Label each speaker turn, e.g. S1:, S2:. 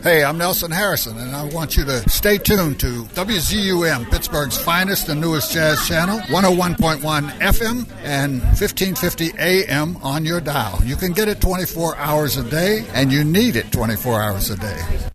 S1: Hey, I'm Nelson Harrison, and I want you to stay tuned to WZUM, Pittsburgh's finest and newest jazz channel, 101.1 FM and 1550 AM on your dial. You can get it 24 hours a day, and you need it 24 hours a day.